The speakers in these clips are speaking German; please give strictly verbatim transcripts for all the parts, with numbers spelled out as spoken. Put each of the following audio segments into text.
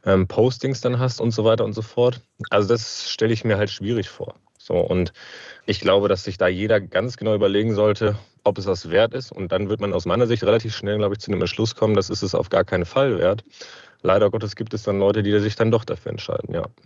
ähm, Postings dann hast und so weiter und so fort. Also das stelle ich mir halt schwierig vor. So, und ich glaube, dass sich da jeder ganz genau überlegen sollte, ob es das wert ist. Und dann wird man aus meiner Sicht relativ schnell, glaube ich, zu dem Entschluss kommen, das ist es auf gar keinen Fall wert. Leider Gottes gibt es dann Leute, die sich dann doch dafür entscheiden, ja.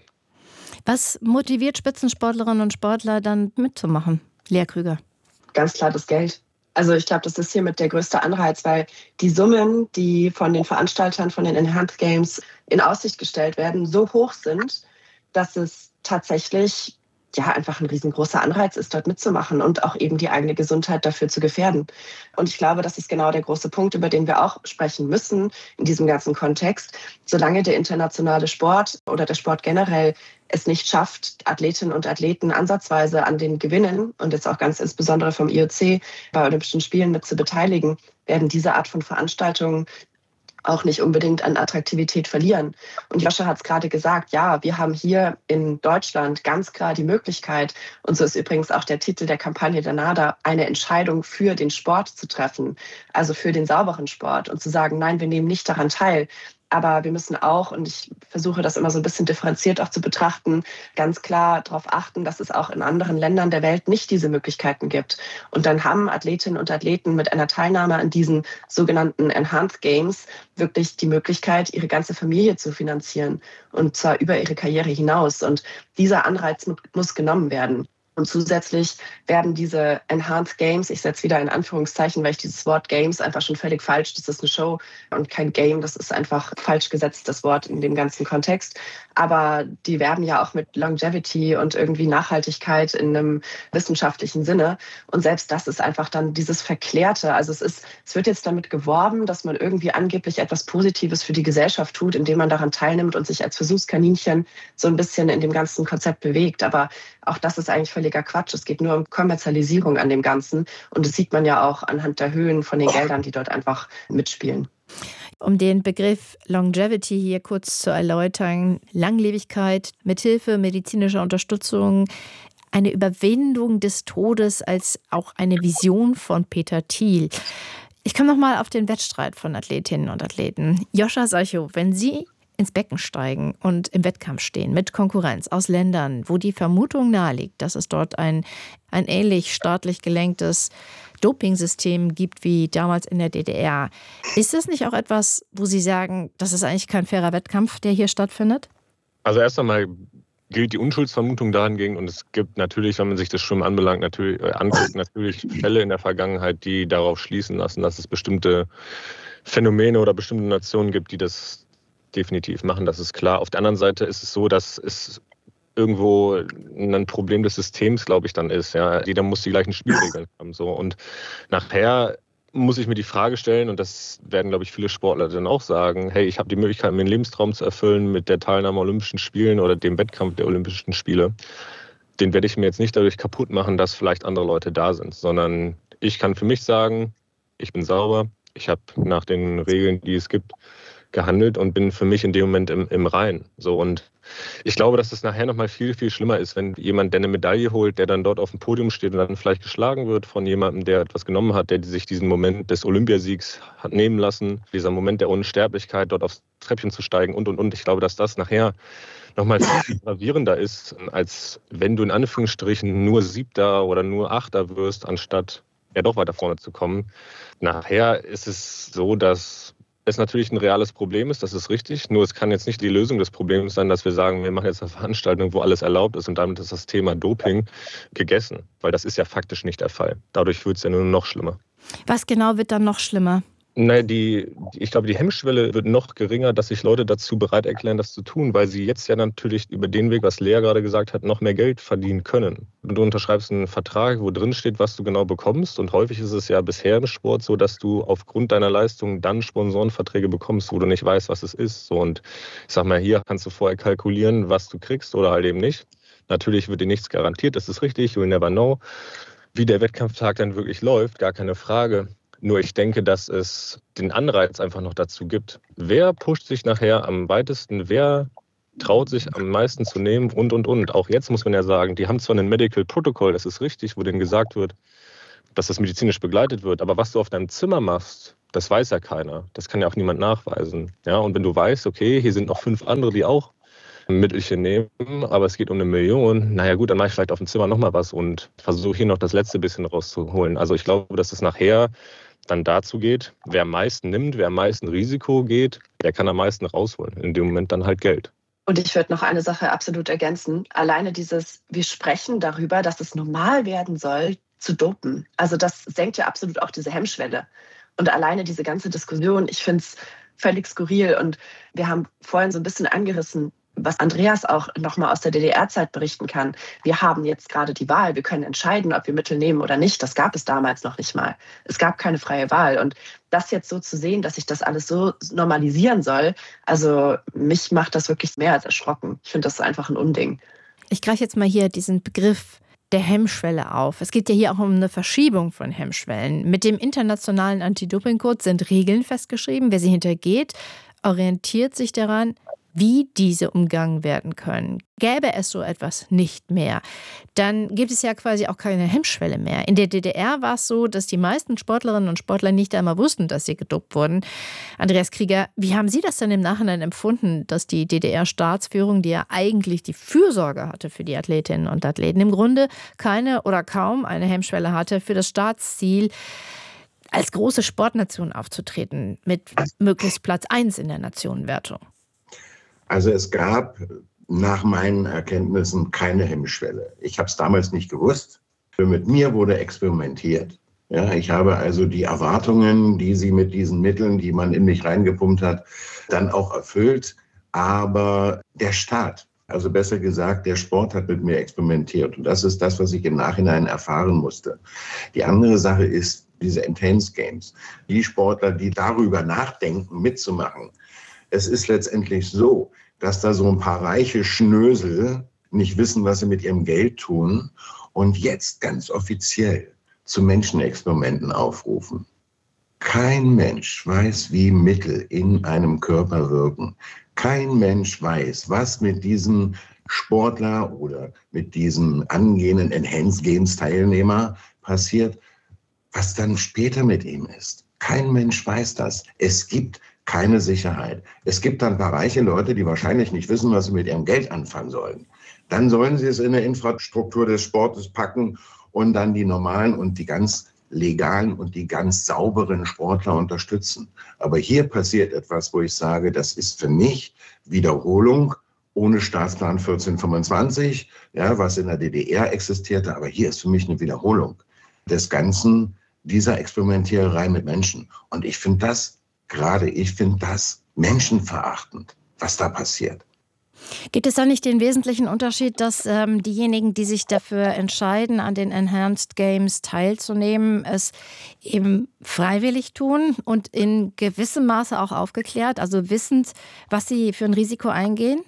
Was motiviert Spitzensportlerinnen und Sportler dann mitzumachen? Lea Krüger. Ganz klar das Geld. Also ich glaube, das ist hiermit der größte Anreiz, weil die Summen, die von den Veranstaltern von den Enhanced Games in Aussicht gestellt werden, so hoch sind, dass es tatsächlich ja einfach ein riesengroßer Anreiz ist, dort mitzumachen und auch eben die eigene Gesundheit dafür zu gefährden. Und ich glaube, das ist genau der große Punkt, über den wir auch sprechen müssen in diesem ganzen Kontext. Solange der internationale Sport oder der Sport generell es nicht schafft, Athletinnen und Athleten ansatzweise an den Gewinnen und jetzt auch ganz insbesondere vom I O C bei Olympischen Spielen mit zu beteiligen, werden diese Art von Veranstaltungen auch nicht unbedingt an Attraktivität verlieren. Und Joscha hat es gerade gesagt, ja, wir haben hier in Deutschland ganz klar die Möglichkeit, und so ist übrigens auch der Titel der Kampagne der NADA, eine Entscheidung für den Sport zu treffen, also für den sauberen Sport und zu sagen, nein, wir nehmen nicht daran teil. Aber wir müssen auch, und ich versuche das immer so ein bisschen differenziert auch zu betrachten, ganz klar darauf achten, dass es auch in anderen Ländern der Welt nicht diese Möglichkeiten gibt. Und dann haben Athletinnen und Athleten mit einer Teilnahme an diesen sogenannten Enhanced Games wirklich die Möglichkeit, ihre ganze Familie zu finanzieren. Und zwar über ihre Karriere hinaus. Und dieser Anreiz muss genommen werden. Und zusätzlich werden diese Enhanced Games, ich setze wieder in Anführungszeichen, weil ich dieses Wort Games einfach schon völlig falsch, das ist eine Show und kein Game, das ist einfach falsch gesetzt, das Wort in dem ganzen Kontext. Aber die werden ja auch mit Longevity und irgendwie Nachhaltigkeit in einem wissenschaftlichen Sinne. Und selbst das ist einfach dann dieses Verklärte. Also es ist, es wird jetzt damit geworben, dass man irgendwie angeblich etwas Positives für die Gesellschaft tut, indem man daran teilnimmt und sich als Versuchskaninchen so ein bisschen in dem ganzen Konzept bewegt. Aber auch das ist eigentlich völliger Quatsch. Es geht nur um Kommerzialisierung an dem Ganzen. Und das sieht man ja auch anhand der Höhen von den Geldern, die dort einfach mitspielen. Um den Begriff Longevity hier kurz zu erläutern, Langlebigkeit mithilfe medizinischer Unterstützung, eine Überwindung des Todes als auch eine Vision von Peter Thiel. Ich komme noch mal auf den Wettstreit von Athletinnen und Athleten. Joscha Salchow, wenn Sie ins Becken steigen und im Wettkampf stehen mit Konkurrenz aus Ländern, wo die Vermutung naheliegt, dass es dort ein, ein ähnlich staatlich gelenktes Dopingsystem gibt wie damals in der D D R. Ist das nicht auch etwas, wo Sie sagen, das ist eigentlich kein fairer Wettkampf, der hier stattfindet? Also erst einmal gilt die Unschuldsvermutung dahingegen und es gibt natürlich, wenn man sich das Schwimmen anbelangt, natürlich, äh, anguckt, natürlich Fälle in der Vergangenheit, die darauf schließen lassen, dass es bestimmte Phänomene oder bestimmte Nationen gibt, die das definitiv machen, das ist klar. Auf der anderen Seite ist es so, dass es irgendwo ein Problem des Systems, glaube ich, dann ist. Ja. Jeder muss die gleichen Spielregeln haben. So. Und nachher muss ich mir die Frage stellen, und das werden, glaube ich, viele Sportler dann auch sagen, hey, ich habe die Möglichkeit, mir einen Lebenstraum zu erfüllen mit der Teilnahme an Olympischen Spielen oder dem Wettkampf der Olympischen Spiele. Den werde ich mir jetzt nicht dadurch kaputt machen, dass vielleicht andere Leute da sind, sondern ich kann für mich sagen, ich bin sauber, ich habe nach den Regeln, die es gibt, gehandelt und bin für mich in dem Moment im, im Reinen. So, und ich glaube, dass es nachher noch mal viel, viel schlimmer ist, wenn jemand, der eine Medaille holt, der dann dort auf dem Podium steht und dann vielleicht geschlagen wird von jemandem, der etwas genommen hat, der sich diesen Moment des Olympiasiegs hat nehmen lassen, dieser Moment der Unsterblichkeit, dort aufs Treppchen zu steigen und, und, und. Ich glaube, dass das nachher noch mal viel, viel gravierender ist, als wenn du in Anführungsstrichen nur Siebter oder nur Achter wirst, anstatt ja doch weiter vorne zu kommen. Nachher ist es so, dass es natürlich ein reales Problem ist, das ist richtig. Nur es kann jetzt nicht die Lösung des Problems sein, dass wir sagen, wir machen jetzt eine Veranstaltung, wo alles erlaubt ist und damit ist das Thema Doping gegessen. Weil das ist ja faktisch nicht der Fall. Dadurch wird es ja nur noch schlimmer. Was genau wird dann noch schlimmer? Naja, die, ich glaube, die Hemmschwelle wird noch geringer, dass sich Leute dazu bereit erklären, das zu tun, weil sie jetzt ja natürlich über den Weg, was Lea gerade gesagt hat, noch mehr Geld verdienen können. Du unterschreibst einen Vertrag, wo drin steht, was du genau bekommst. Und häufig ist es ja bisher im Sport so, dass du aufgrund deiner Leistung dann Sponsorenverträge bekommst, wo du nicht weißt, was es ist. So, und ich sag mal, hier kannst du vorher kalkulieren, was du kriegst oder halt eben nicht. Natürlich wird dir nichts garantiert, das ist richtig, you'll never know. Wie der Wettkampftag dann wirklich läuft, gar keine Frage. Nur ich denke, dass es den Anreiz einfach noch dazu gibt. Wer pusht sich nachher am weitesten? Wer traut sich am meisten zu nehmen? Und, und, und. Auch jetzt muss man ja sagen, die haben zwar einen Medical Protocol, das ist richtig, wo denen gesagt wird, dass das medizinisch begleitet wird. Aber was du auf deinem Zimmer machst, Das weiß ja keiner. Das kann ja auch niemand nachweisen. Ja, und wenn du weißt, okay, hier sind noch fünf andere, die auch ein Mittelchen nehmen, aber es geht um eine Million, naja gut, dann mache ich vielleicht auf dem Zimmer nochmal was und versuche hier noch das letzte bisschen rauszuholen. Also ich glaube, dass es nachher dann dazu geht, wer am meisten nimmt, wer am meisten Risiko geht, der kann am meisten rausholen. In dem Moment dann halt Geld. Und ich würde noch eine Sache absolut ergänzen. Alleine dieses, wir sprechen darüber, dass es normal werden soll, zu dopen. Also das senkt ja absolut auch diese Hemmschwelle. Und alleine diese ganze Diskussion, ich finde es völlig skurril. Und wir haben vorhin so ein bisschen angerissen, was Andreas auch nochmal aus der D D R-Zeit berichten kann. Wir haben jetzt gerade die Wahl. Wir können entscheiden, ob wir Mittel nehmen oder nicht. Das gab es damals noch nicht mal. Es gab keine freie Wahl. Und das jetzt so zu sehen, dass sich das alles so normalisieren soll, also mich macht das wirklich mehr als erschrocken. Ich finde das einfach ein Unding. Ich greife jetzt mal hier diesen Begriff der Hemmschwelle auf. Es geht ja hier auch um eine Verschiebung von Hemmschwellen. Mit dem internationalen Anti-Doping-Code sind Regeln festgeschrieben. Wer sie hintergeht, orientiert sich daran, wie diese umgangen werden können. Gäbe es so etwas nicht mehr, dann gibt es ja quasi auch keine Hemmschwelle mehr. In der D D R war es so, dass die meisten Sportlerinnen und Sportler nicht einmal wussten, dass sie gedopt wurden. Andreas Krieger, wie haben Sie das denn im Nachhinein empfunden, dass die D D R-Staatsführung, die ja eigentlich die Fürsorge hatte für die Athletinnen und Athleten, im Grunde keine oder kaum eine Hemmschwelle hatte für das Staatsziel, als große Sportnation aufzutreten, mit möglichst Platz eins in der Nationenwertung? Also es gab nach meinen Erkenntnissen keine Hemmschwelle. Ich habe es damals nicht gewusst. Mit mir wurde experimentiert. Ja, ich habe also die Erwartungen, die sie mit diesen Mitteln, die man in mich reingepumpt hat, dann auch erfüllt. Aber der Staat, also besser gesagt, der Sport hat mit mir experimentiert. Und das ist das, was ich im Nachhinein erfahren musste. Die andere Sache ist diese Enhanced Games. Die Sportler, die darüber nachdenken, mitzumachen. Es ist letztendlich so, dass da so ein paar reiche Schnösel nicht wissen, was sie mit ihrem Geld tun und jetzt ganz offiziell zu Menschenexperimenten aufrufen. Kein Mensch weiß, wie Mittel in einem Körper wirken. Kein Mensch weiß, was mit diesem Sportler oder mit diesem angehenden Enhanced Games Teilnehmer passiert, was dann später mit ihm ist. Kein Mensch weiß das. Es gibt keine Sicherheit. Es gibt dann ein paar reiche Leute, die wahrscheinlich nicht wissen, was sie mit ihrem Geld anfangen sollen. Dann sollen sie es in eine Infrastruktur des Sportes packen und dann die normalen und die ganz legalen und die ganz sauberen Sportler unterstützen. Aber hier passiert etwas, wo ich sage, das ist für mich Wiederholung ohne Staatsplan vierzehn fünfundzwanzig, ja, was in der D D R existierte. Aber hier ist für mich eine Wiederholung des Ganzen, dieser Experimentiererei mit Menschen. Und ich finde das Gerade ich finde das menschenverachtend, was da passiert. Gibt es da nicht den wesentlichen Unterschied, dass ähm, diejenigen, die sich dafür entscheiden, an den Enhanced Games teilzunehmen, es eben freiwillig tun und in gewissem Maße auch aufgeklärt, also wissend, was sie für ein Risiko eingehen?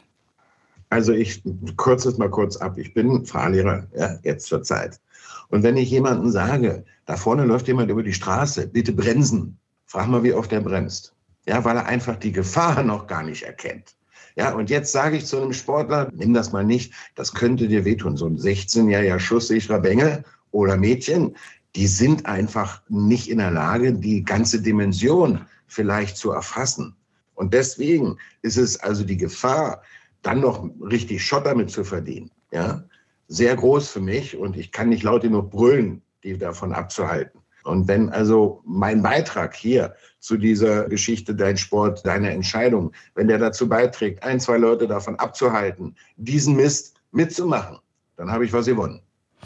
Also ich kürze es mal kurz ab. Ich bin Fahrlehrer, ja, jetzt zur Zeit. Und wenn ich jemandem sage, da vorne läuft jemand über die Straße, bitte bremsen. Frag mal, wie oft er bremst. Ja, weil er einfach die Gefahr noch gar nicht erkennt. Ja, und jetzt sage ich zu einem Sportler, nimm das mal nicht, das könnte dir wehtun. So ein sechzehnjähriger schusssicherer Bengel oder Mädchen, die sind einfach nicht in der Lage, die ganze Dimension vielleicht zu erfassen. Und deswegen ist es also die Gefahr, dann noch richtig Schott damit zu verdienen, ja, sehr groß für mich. Und ich kann nicht laut genug brüllen, die davon abzuhalten. Und wenn also mein Beitrag hier zu dieser Geschichte, dein Sport, deine Entscheidung, wenn der dazu beiträgt, ein, zwei Leute davon abzuhalten, diesen Mist mitzumachen, dann habe ich was gewonnen.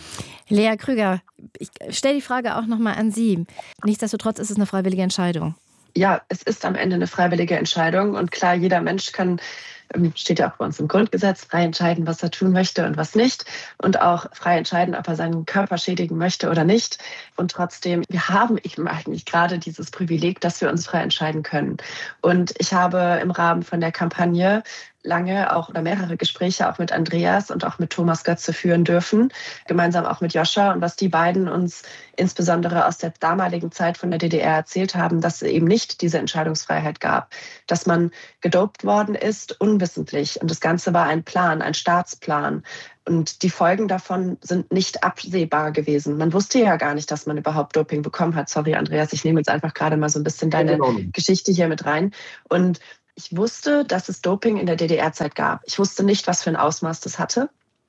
Lea Krüger, ich stelle die Frage auch nochmal an Sie. Nichtsdestotrotz ist es eine freiwillige Entscheidung. Ja, es ist am Ende eine freiwillige Entscheidung. Und klar, jeder Mensch kann, steht ja auch bei uns im Grundgesetz, frei entscheiden, was er tun möchte und was nicht. Und auch frei entscheiden, ob er seinen Körper schädigen möchte oder nicht. Und trotzdem, wir haben eben eigentlich gerade dieses Privileg, dass wir uns frei entscheiden können. Und ich habe im Rahmen von der Kampagne lange auch oder mehrere Gespräche auch mit Andreas und auch mit Thomas Götze führen dürfen, gemeinsam auch mit Joscha. Und was die beiden uns insbesondere aus der damaligen Zeit von der D D R erzählt haben, dass es eben nicht diese Entscheidungsfreiheit gab, dass man gedopt worden ist, unbedingt unwissentlich. Und das Ganze war ein Plan, ein Staatsplan. Und die Folgen davon sind nicht absehbar gewesen. Man wusste ja gar nicht, dass man überhaupt Doping bekommen hat. Sorry, Andreas, ich nehme jetzt einfach gerade mal so ein bisschen deine Geschichte hier mit rein. Und ich wusste, dass es Doping in der D D R-Zeit gab. Ich wusste nicht, was für ein Ausmaß das hatte.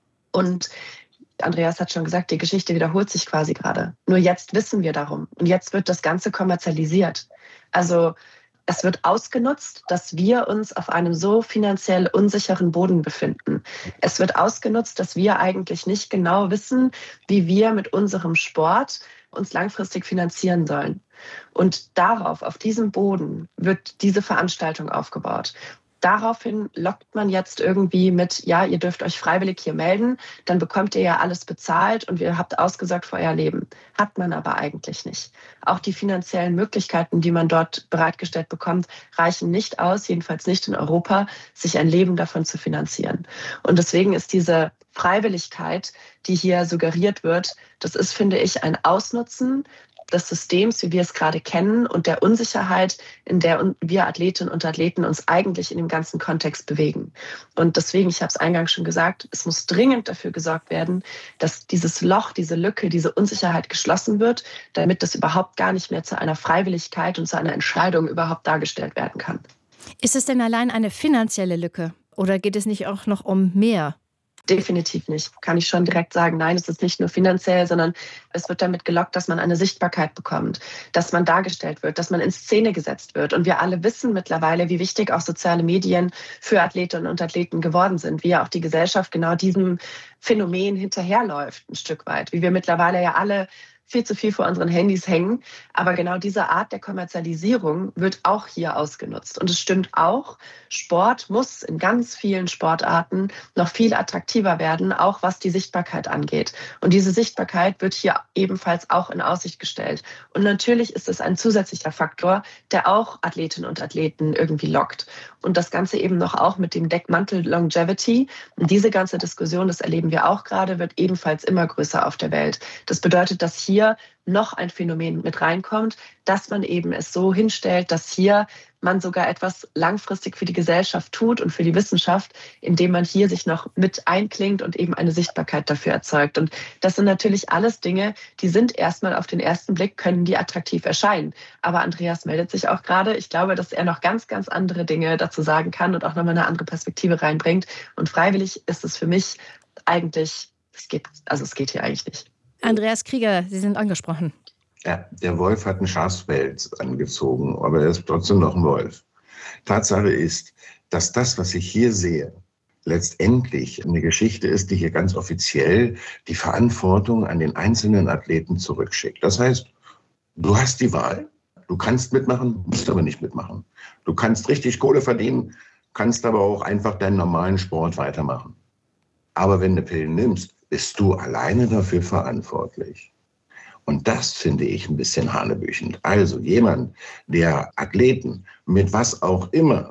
Und Andreas hat schon gesagt, die Geschichte wiederholt sich quasi gerade. Nur jetzt wissen wir darum. Und jetzt wird das Ganze kommerzialisiert. Also es wird ausgenutzt, dass wir uns auf einem so finanziell unsicheren Boden befinden. Es wird ausgenutzt, dass wir eigentlich nicht genau wissen, wie wir mit unserem Sport uns langfristig finanzieren sollen. Und darauf, auf diesem Boden, wird diese Veranstaltung aufgebaut. Daraufhin lockt man jetzt irgendwie mit, ja, ihr dürft euch freiwillig hier melden, dann bekommt ihr ja alles bezahlt und ihr habt ausgesorgt für euer Leben. Hat man aber eigentlich nicht. Auch die finanziellen Möglichkeiten, die man dort bereitgestellt bekommt, reichen nicht aus, jedenfalls nicht in Europa, sich ein Leben davon zu finanzieren. Und deswegen ist diese Freiwilligkeit, die hier suggeriert wird, das ist, finde ich, ein Ausnutzen des Systems, wie wir es gerade kennen, und der Unsicherheit, in der wir Athletinnen und Athleten uns eigentlich in dem ganzen Kontext bewegen. Und deswegen, ich habe es eingangs schon gesagt, es muss dringend dafür gesorgt werden, dass dieses Loch, diese Lücke, diese Unsicherheit geschlossen wird, damit das überhaupt gar nicht mehr zu einer Freiwilligkeit und zu einer Entscheidung überhaupt dargestellt werden kann. Ist es denn allein eine finanzielle Lücke oder geht es nicht auch noch um mehr? Definitiv nicht. Kann ich schon direkt sagen, nein, es ist nicht nur finanziell, sondern es wird damit gelockt, dass man eine Sichtbarkeit bekommt, dass man dargestellt wird, dass man in Szene gesetzt wird. Und wir alle wissen mittlerweile, wie wichtig auch soziale Medien für Athletinnen und Athleten geworden sind, wie ja auch die Gesellschaft genau diesem Phänomen hinterherläuft, ein Stück weit. Wie wir mittlerweile ja alle viel zu viel vor unseren Handys hängen. Aber genau diese Art der Kommerzialisierung wird auch hier ausgenutzt. Und es stimmt auch, Sport muss in ganz vielen Sportarten noch viel attraktiver werden, auch was die Sichtbarkeit angeht. Und diese Sichtbarkeit wird hier ebenfalls auch in Aussicht gestellt. Und natürlich ist es ein zusätzlicher Faktor, der auch Athletinnen und Athleten irgendwie lockt. Und das Ganze eben noch auch mit dem Deckmantel Longevity. Und diese ganze Diskussion, das erleben wir auch gerade, wird ebenfalls immer größer auf der Welt. Das bedeutet, dass hier hier noch ein Phänomen mit reinkommt, dass man eben es so hinstellt, dass hier man sogar etwas langfristig für die Gesellschaft tut und für die Wissenschaft, indem man hier sich noch mit einklingt und eben eine Sichtbarkeit dafür erzeugt. Und das sind natürlich alles Dinge, die sind erstmal auf den ersten Blick, können die attraktiv erscheinen. Aber Andreas meldet sich auch gerade. Ich glaube, dass er noch ganz, ganz andere Dinge dazu sagen kann und auch nochmal eine andere Perspektive reinbringt. Und freiwillig ist es für mich eigentlich, es geht, also es geht hier eigentlich nicht. Andreas Krieger, Sie sind angesprochen. Ja, der Wolf hat einen Schafspelz angezogen, aber er ist trotzdem noch ein Wolf. Tatsache ist, dass das, was ich hier sehe, letztendlich eine Geschichte ist, die hier ganz offiziell die Verantwortung an den einzelnen Athleten zurückschickt. Das heißt, du hast die Wahl, du kannst mitmachen, musst aber nicht mitmachen. Du kannst richtig Kohle verdienen, kannst aber auch einfach deinen normalen Sport weitermachen. Aber wenn du Pillen nimmst, bist du alleine dafür verantwortlich. Und das finde ich ein bisschen hanebüchend. Also jemand, der Athleten mit was auch immer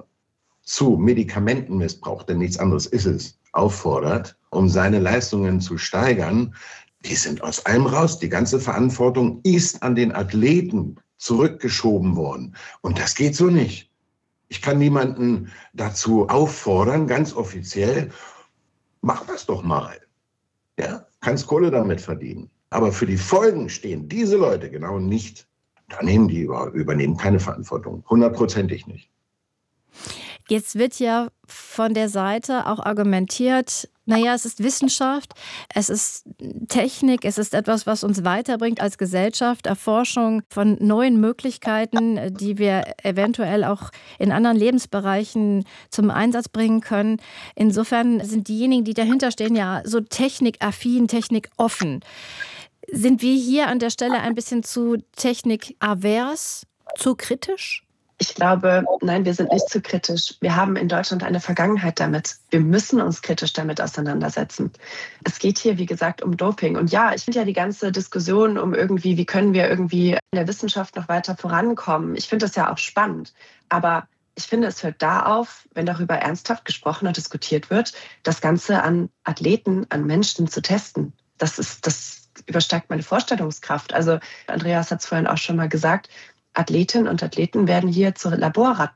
zu Medikamentenmissbrauch, denn nichts anderes ist es, auffordert, um seine Leistungen zu steigern, die sind aus allem raus. Die ganze Verantwortung ist an den Athleten zurückgeschoben worden. Und das geht so nicht. Ich kann niemanden dazu auffordern, ganz offiziell, mach das doch mal. Ja, kannst Kohle damit verdienen. Aber für die Folgen stehen diese Leute genau nicht. Da nehmen die über, übernehmen keine Verantwortung. Hundertprozentig nicht. Jetzt wird ja von der Seite auch argumentiert, naja, es ist Wissenschaft, es ist Technik, es ist etwas, was uns weiterbringt als Gesellschaft, Erforschung von neuen Möglichkeiten, die wir eventuell auch in anderen Lebensbereichen zum Einsatz bringen können. Insofern sind diejenigen, die dahinter stehen, ja so technikaffin, technikoffen. Sind wir hier an der Stelle ein bisschen zu technikavers, zu kritisch? Ich glaube, nein, wir sind nicht zu kritisch. Wir haben in Deutschland eine Vergangenheit damit. Wir müssen uns kritisch damit auseinandersetzen. Es geht hier, wie gesagt, um Doping. Und ja, ich finde ja die ganze Diskussion um irgendwie, wie können wir irgendwie in der Wissenschaft noch weiter vorankommen. Ich finde das ja auch spannend. Aber ich finde, es hört da auf, wenn darüber ernsthaft gesprochen und diskutiert wird, das Ganze an Athleten, an Menschen zu testen. Das ist, das übersteigt meine Vorstellungskraft. Also Andreas hat es vorhin auch schon mal gesagt, Athletinnen und Athleten werden hier zu Laborratten.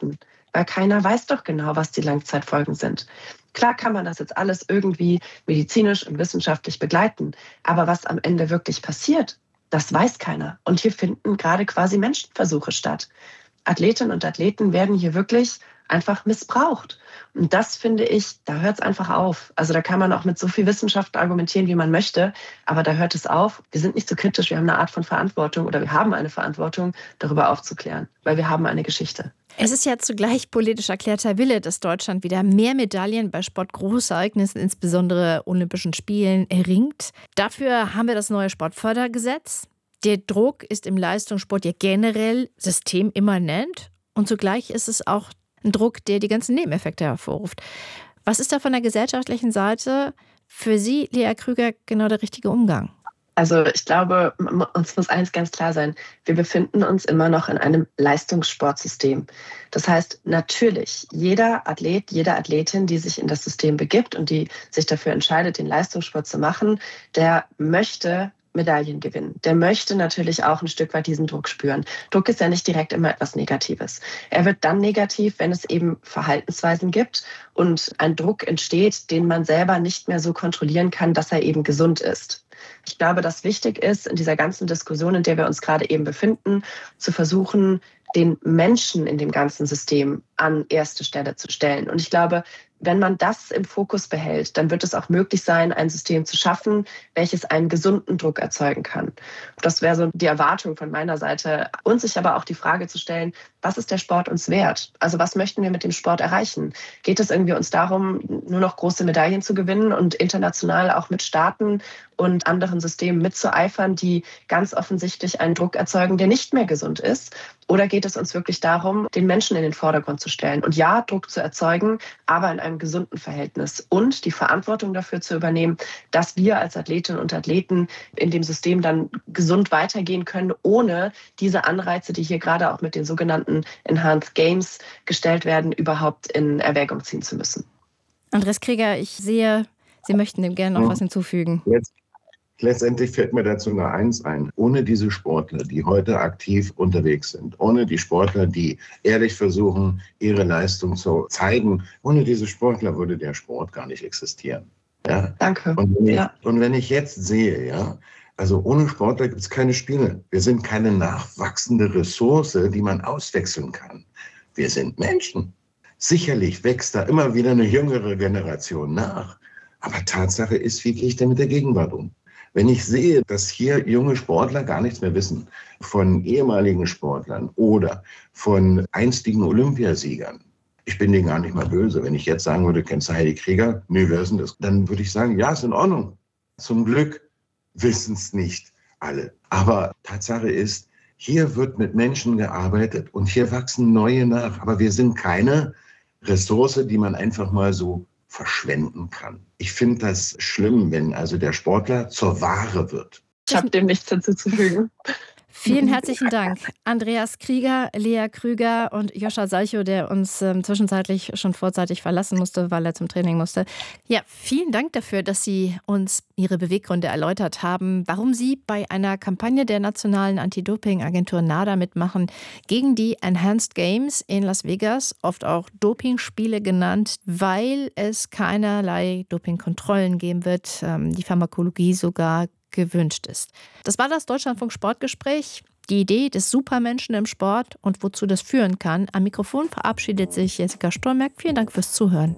weil keiner weiß doch genau, was die Langzeitfolgen sind. Klar kann man das jetzt alles irgendwie medizinisch und wissenschaftlich begleiten, aber was am Ende wirklich passiert, das weiß keiner. Und hier finden gerade quasi Menschenversuche statt. Athletinnen und Athleten werden hier wirklich einfach missbraucht. Und das finde ich, da hört es einfach auf. Also da kann man auch mit so viel Wissenschaft argumentieren, wie man möchte, aber da hört es auf. Wir sind nicht so kritisch, wir haben eine Art von Verantwortung oder wir haben eine Verantwortung, darüber aufzuklären, weil wir haben eine Geschichte. Es ist ja zugleich politisch erklärter Wille, dass Deutschland wieder mehr Medaillen bei Sportgroßereignissen, insbesondere Olympischen Spielen, erringt. Dafür haben wir das neue Sportfördergesetz. Der Druck ist im Leistungssport ja generell systemimmanent und zugleich ist es auch ein Druck, der die ganzen Nebeneffekte hervorruft. Was ist da von der gesellschaftlichen Seite für Sie, Lea Krüger, genau der richtige Umgang? Also ich glaube, uns muss eins ganz klar sein. Wir befinden uns immer noch in einem Leistungssportsystem. Das heißt, natürlich, jeder Athlet, jede Athletin, die sich in das System begibt und die sich dafür entscheidet, den Leistungssport zu machen, der möchte Medaillen gewinnen. Der möchte natürlich auch ein Stück weit diesen Druck spüren. Druck ist ja nicht direkt immer etwas Negatives. Er wird dann negativ, wenn es eben Verhaltensweisen gibt und ein Druck entsteht, den man selber nicht mehr so kontrollieren kann, dass er eben gesund ist. Ich glaube, dass wichtig ist, in dieser ganzen Diskussion, in der wir uns gerade eben befinden, zu versuchen, den Menschen in dem ganzen System an erste Stelle zu stellen. Und ich glaube, wenn man das im Fokus behält, dann wird es auch möglich sein, ein System zu schaffen, welches einen gesunden Druck erzeugen kann. Das wäre so die Erwartung von meiner Seite. Und sich aber auch die Frage zu stellen, was ist der Sport uns wert? Also was möchten wir mit dem Sport erreichen? Geht es irgendwie uns darum, nur noch große Medaillen zu gewinnen und international auch mit Staaten und anderen Systemen mitzueifern, die ganz offensichtlich einen Druck erzeugen, der nicht mehr gesund ist? Oder geht es uns wirklich darum, den Menschen in den Vordergrund zu stellen und ja, Druck zu erzeugen, aber in einem gesunden Verhältnis und die Verantwortung dafür zu übernehmen, dass wir als Athletinnen und Athleten in dem System dann gesund weitergehen können, ohne diese Anreize, die hier gerade auch mit den sogenannten Enhanced Games gestellt werden, überhaupt in Erwägung ziehen zu müssen. Andreas Krieger, ich sehe, Sie möchten dem gerne noch ja. was hinzufügen. Jetzt. Letztendlich fällt mir dazu nur eins ein. Ohne diese Sportler, die heute aktiv unterwegs sind, ohne die Sportler, die ehrlich versuchen, ihre Leistung zu zeigen, ohne diese Sportler würde der Sport gar nicht existieren. Ja? Danke. Und wenn, ich, ja. und wenn ich jetzt sehe, ja, also ohne Sportler gibt es keine Spiele. Wir sind keine nachwachsende Ressource, die man auswechseln kann. Wir sind Menschen. Sicherlich wächst da immer wieder eine jüngere Generation nach. Aber Tatsache ist, wie gehe ich denn mit der Gegenwart um? Wenn ich sehe, dass hier junge Sportler gar nichts mehr wissen von ehemaligen Sportlern oder von einstigen Olympiasiegern, ich bin denen gar nicht mal böse. Wenn ich jetzt sagen würde, kennst du Heidi Krieger? Nee, wer ist denn das? Dann würde ich sagen, ja, ist in Ordnung. Zum Glück wissen es nicht alle. Aber Tatsache ist, hier wird mit Menschen gearbeitet und hier wachsen neue nach. Aber wir sind keine Ressource, die man einfach mal so verschwenden kann. Ich finde das schlimm, wenn also der Sportler zur Ware wird. Ich habe dem nichts hinzuzufügen. Vielen herzlichen Dank. Andreas Krieger, Lea Krüger und Joscha Salchow, der uns ähm, zwischenzeitlich schon vorzeitig verlassen musste, weil er zum Training musste. Ja, vielen Dank dafür, dass Sie uns Ihre Beweggründe erläutert haben, warum Sie bei einer Kampagne der nationalen Anti-Doping-Agentur NADA mitmachen gegen die Enhanced Games in Las Vegas, oft auch Dopingspiele genannt, weil es keinerlei Dopingkontrollen geben wird, ähm, die Pharmakologie sogar gewünscht ist. Das war das Deutschlandfunk Sportgespräch. Die Idee des Supermenschen im Sport und wozu das führen kann. Am Mikrofon verabschiedet sich Jessica Stolmerk. Vielen Dank fürs Zuhören.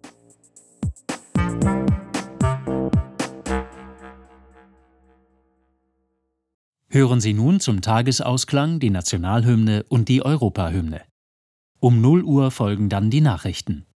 Hören Sie nun zum Tagesausklang die Nationalhymne und die Europahymne. Um null Uhr folgen dann die Nachrichten.